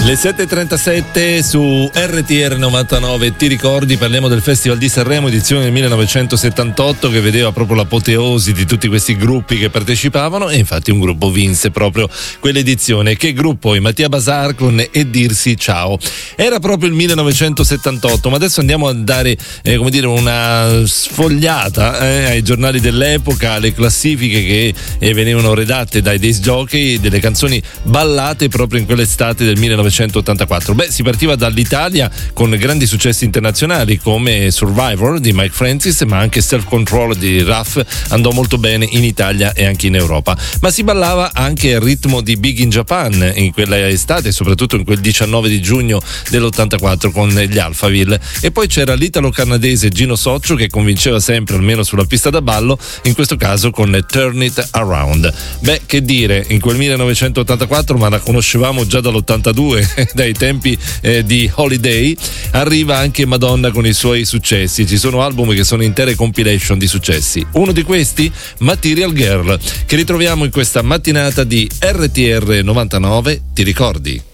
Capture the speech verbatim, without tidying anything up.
Le sette e trentasette su R T R novantanove, ti ricordi, parliamo del Festival di Sanremo edizione del millenovecentosettantotto, che vedeva proprio l'apoteosi di tutti questi gruppi che partecipavano, e infatti un gruppo vinse proprio quell'edizione. Che gruppo? I Mattia Bazar con E dirsi ciao. Era proprio il millenovecentosettantotto, ma adesso andiamo a dare eh, come dire una sfogliata eh, ai giornali dell'epoca, alle classifiche che eh, venivano redatte dai disc jockey, delle canzoni ballate proprio in quell'estate del millenovecentosettantaquattro. Beh, si partiva dall'Italia con grandi successi internazionali come Survivor di Mike Francis, ma anche Self Control di Ruff andò molto bene in Italia e anche in Europa. Ma si ballava anche al ritmo di Big in Japan in quella estate, soprattutto in quel diciannove di giugno dell'ottantaquattro con gli Alphaville. E poi c'era l'italo-canadese Gino Soccio che convinceva sempre, almeno sulla pista da ballo, in questo caso con Turn It Around. Beh, che dire, in quel millenovecentottantaquattro, ma la conoscevamo già dall'ottantadue, dai tempi eh, di Holiday, arriva anche Madonna con i suoi successi. Ci sono album che sono intere compilation di successi. Uno di questi, Material Girl, che ritroviamo in questa mattinata di R T R novantanove, ti ricordi?